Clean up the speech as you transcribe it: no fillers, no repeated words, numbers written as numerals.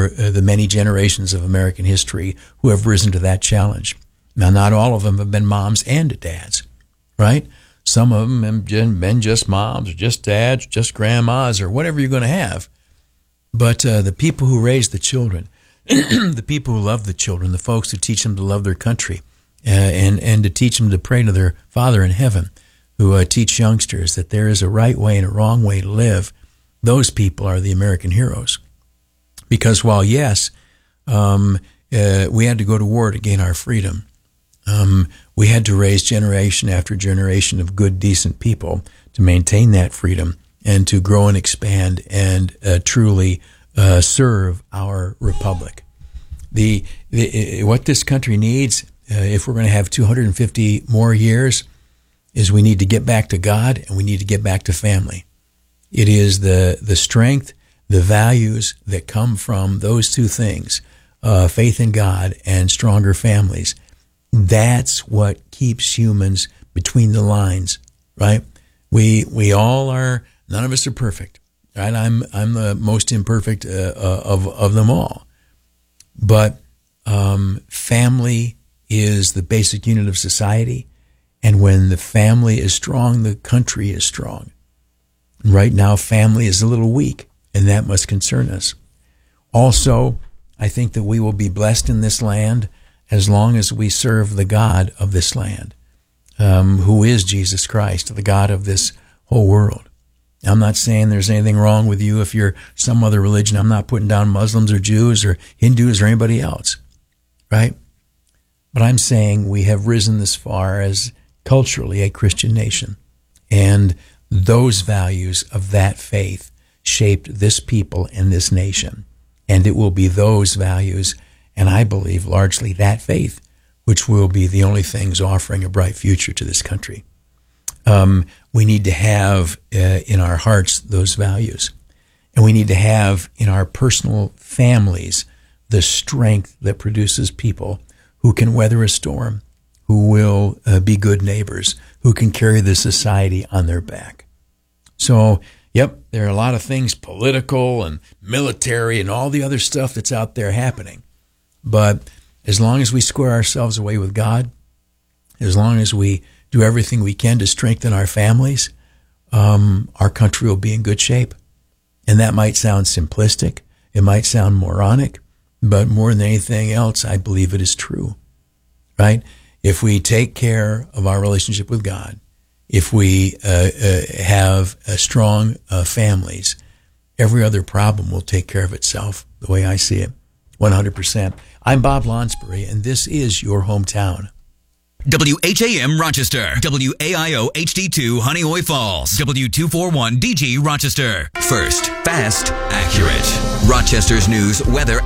over the many generations of American history who have risen to that challenge. Now, not all of them have been moms and dads, right? Some of them have been just moms, or just dads, just grandmas, or whatever you're going to have. But the people who raise the children, the people who love the children, the folks who teach them to love their country, and to teach them to pray to their Father in heaven, who teach youngsters that there is a right way and a wrong way to live, those people are the American heroes. Because while, yes, we had to go to war to gain our freedom, we had to raise generation after generation of good, decent people to maintain that freedom and to grow and expand and truly serve our republic. What this country needs, if we're going to have 250 more years, is we need to get back to God and we need to get back to family. It is the strength, the values that come from those two things, faith in God and stronger families. That's what keeps humans between the lines, right? We all are. None of us are perfect, right? I'm the most imperfect of them all, but family is the basic unit of society, and when the family is strong, the country is strong. Right now, family is a little weak, and that must concern us. Also, I think that we will be blessed in this land as long as we serve the God of this land, who is Jesus Christ, the God of this whole world. I'm not saying there's anything wrong with you if you're some other religion. I'm not putting down Muslims or Jews or Hindus or anybody else, right? But I'm saying we have risen this far as culturally a Christian nation, and those values of that faith shaped this people and this nation. And it will be those values, and I believe largely that faith, which will be the only things offering a bright future to this country. We need to have in our hearts those values. And we need to have in our personal families the strength that produces people who can weather a storm, who will be good neighbors, who can carry the society on their back. So, yep, there are a lot of things, political and military and all the other stuff that's out there happening. But as long as we square ourselves away with God, as long as we do everything we can to strengthen our families, our country will be in good shape. And that might sound simplistic. It might sound moronic. But more than anything else, I believe it is true, right? If we take care of our relationship with God, if we have strong families, every other problem will take care of itself, the way I see it, 100%. I'm Bob Lonsbury, and this is your hometown. WHAM Rochester, WAIO HD2 Honeoye Falls, W241DG Rochester. First, fast, accurate. Rochester's news, weather,